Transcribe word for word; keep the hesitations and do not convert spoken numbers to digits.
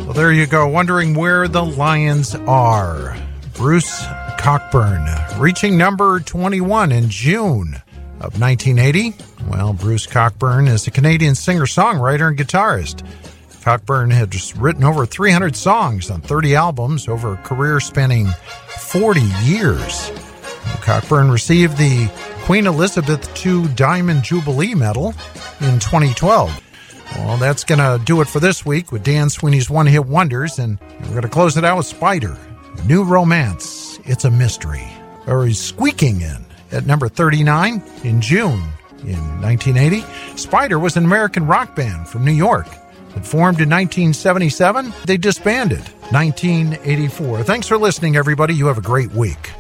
So there you go, wondering where the Lions are. Bruce Cockburn, reaching number twenty-one in June of nineteen eighty. Well, Bruce Cockburn is a Canadian singer-songwriter and guitarist. Cockburn had just written over three hundred songs on thirty albums over a career spanning forty years. Cockburn received the Queen Elizabeth the Second Diamond Jubilee Medal in twenty twelve. Well, that's going to do it for this week with Dan Sweeney's One Hit Wonders, and we're going to close it out with Spider. New Romance, It's a Mystery. Or he's squeaking in at number thirty-nine in June in nineteen eighty. Spider was an American rock band from New York. It formed in nineteen seventy-seven. They disbanded nineteen eighty-four. Thanks for listening, everybody. You have a great week.